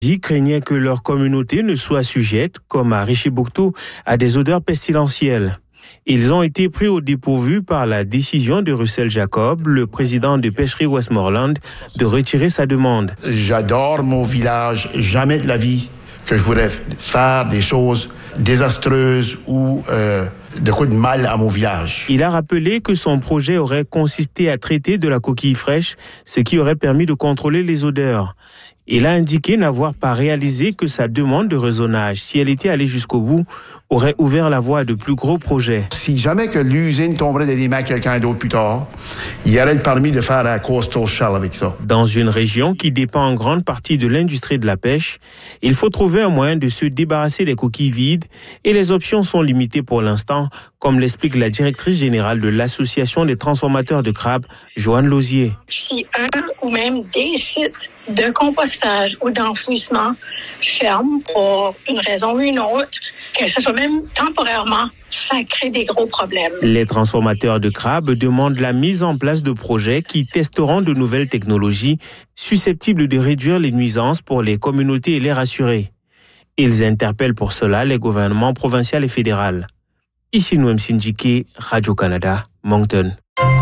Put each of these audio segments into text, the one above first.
Ils craignaient que leur communauté ne soit sujette, comme à Richibouctou, à des odeurs pestilentielles. Ils ont été pris au dépourvu par la décision de Russell Jacob, le président de Pêcherie Westmoreland, de retirer sa demande. J'adore mon village, jamais de la vie que je voudrais faire des choses désastreuses ou de quoi de mal à mon village. Il a rappelé que son projet aurait consisté à traiter de la coquille fraîche, ce qui aurait permis de contrôler les odeurs. Il a indiqué n'avoir pas réalisé que sa demande de rezonage, si elle était allée jusqu'au bout, aurait ouvert la voie à de plus gros projets. Si jamais que l'usine tomberait dans les mains à quelqu'un d'autre plus tard, il y aurait le permis de faire un coastal shell avec ça. Dans une région qui dépend en grande partie de l'industrie de la pêche, il faut trouver un moyen de se débarrasser des coquilles vides et les options sont limitées pour l'instant, comme l'explique la directrice générale de l'Association des transformateurs de crabes, Joanne Lausier. Si un ou même des sites de compostage ou d'enfouissement ferment pour une raison ou une autre, que ce soit même temporairement, ça crée des gros problèmes. Les transformateurs de crabes demandent la mise en place de projets qui testeront de nouvelles technologies susceptibles de réduire les nuisances pour les communautés et les rassurer. Ils interpellent pour cela les gouvernements provinciaux et fédéraux. Ici Noem Sindjike, Radio-Canada, Moncton.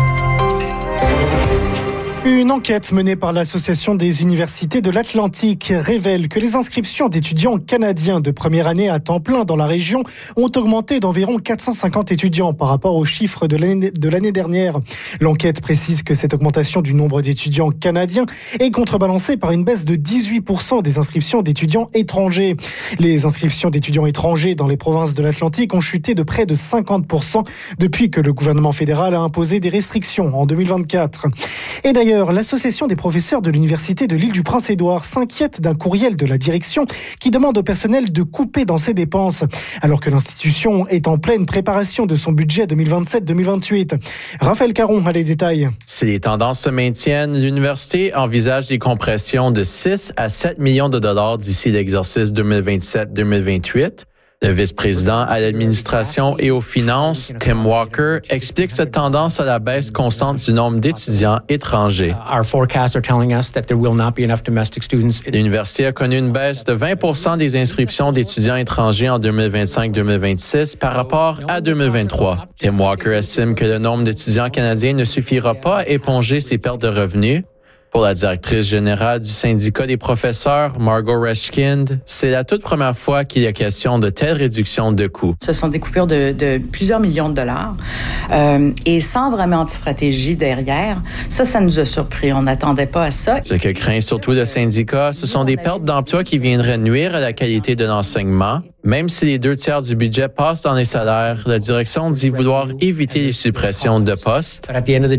Une enquête menée par l'Association des universités de l'Atlantique révèle que les inscriptions d'étudiants canadiens de première année à temps plein dans la région ont augmenté d'environ 450 étudiants par rapport aux chiffres de l'année dernière. L'enquête précise que cette augmentation du nombre d'étudiants canadiens est contrebalancée par une baisse de 18% des inscriptions d'étudiants étrangers. Les inscriptions d'étudiants étrangers dans les provinces de l'Atlantique ont chuté de près de 50% depuis que le gouvernement fédéral a imposé des restrictions en 2024. Et d'ailleurs, l'Association des professeurs de l'Université de l'Île-du-Prince-Édouard s'inquiète d'un courriel de la direction qui demande au personnel de couper dans ses dépenses, alors que l'institution est en pleine préparation de son budget 2027-2028. Raphaël Caron a les détails. Si les tendances se maintiennent, l'université envisage des compressions de 6 à 7 millions de dollars d'ici l'exercice 2027-2028. Le vice-président à l'administration et aux finances, Tim Walker, explique cette tendance à la baisse constante du nombre d'étudiants étrangers. L'université a connu une baisse de 20% des inscriptions d'étudiants étrangers en 2025-2026 par rapport à 2023. Tim Walker estime que le nombre d'étudiants canadiens ne suffira pas à éponger ces pertes de revenus. Pour la directrice générale du syndicat des professeurs, Margot Reschkind, c'est la toute première fois qu'il y a question de telle réduction de coûts. Ce sont des coupures de plusieurs millions de dollars et sans vraiment de stratégie derrière. Ça nous a surpris. On n'attendait pas à ça. Ce que craint surtout le syndicat, ce sont des pertes d'emplois qui viendraient nuire à la qualité de l'enseignement. Même si les 2/3 du budget passent dans les salaires, la direction dit vouloir éviter les suppressions de postes.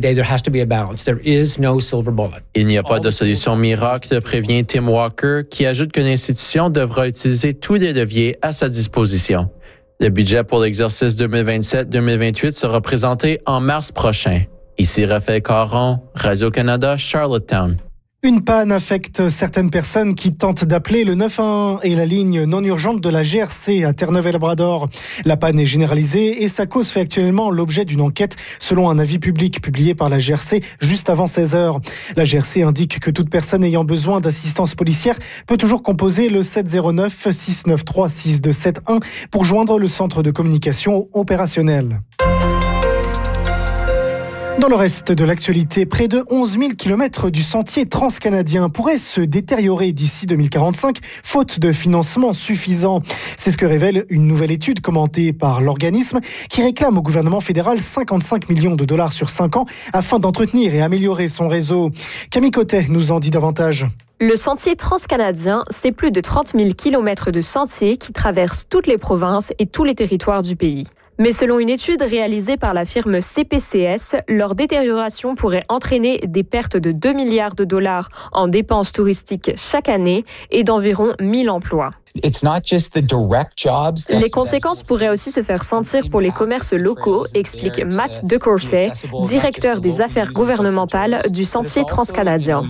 Il n'y a pas de solution miracle, prévient Tim Walker, qui ajoute que l'institution devra utiliser tous les leviers à sa disposition. Le budget pour l'exercice 2027-2028 sera présenté en mars prochain. Ici Raphaël Caron, Radio-Canada, Charlottetown. Une panne affecte certaines personnes qui tentent d'appeler le 911 et la ligne non urgente de la GRC à Terre-Neuve-et-Labrador. La panne est généralisée et sa cause fait actuellement l'objet d'une enquête selon un avis public publié par la GRC juste avant 16h. La GRC indique que toute personne ayant besoin d'assistance policière peut toujours composer le 709-693-6271 pour joindre le centre de communication opérationnel. Dans le reste de l'actualité, près de 11 000 km du sentier transcanadien pourraient se détériorer d'ici 2045, faute de financement suffisant. C'est ce que révèle une nouvelle étude commentée par l'organisme qui réclame au gouvernement fédéral 55 millions de dollars sur 5 ans afin d'entretenir et améliorer son réseau. Camille Cotet nous en dit davantage. Le sentier transcanadien, c'est plus de 30 000 km de sentiers qui traversent toutes les provinces et tous les territoires du pays. Mais selon une étude réalisée par la firme CPCS, leur détérioration pourrait entraîner des pertes de 2 milliards de dollars en dépenses touristiques chaque année et d'environ 1 000 emplois. Les conséquences pourraient aussi se faire sentir pour les commerces locaux, explique Matt DeCourcey, directeur des affaires gouvernementales du Sentier transcanadien.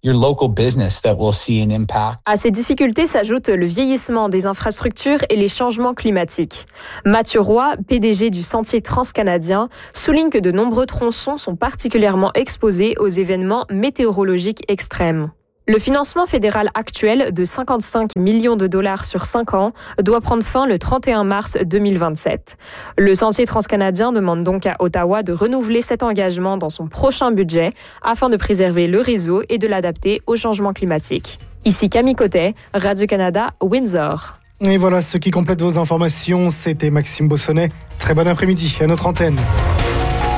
À ces difficultés s'ajoute le vieillissement des infrastructures et les changements climatiques. Mathieu Roy, PDG du Sentier transcanadien, souligne que de nombreux tronçons sont particulièrement exposés aux événements météorologiques extrêmes. Le financement fédéral actuel de 55 millions de dollars sur 5 ans doit prendre fin le 31 mars 2027. Le Sentier transcanadien demande donc à Ottawa de renouveler cet engagement dans son prochain budget afin de préserver le réseau et de l'adapter au changement climatique. Ici Camille Cotet, Radio-Canada, Windsor. Et voilà ce qui complète vos informations. C'était Maxime Bossonnet. Très bon après-midi à notre antenne.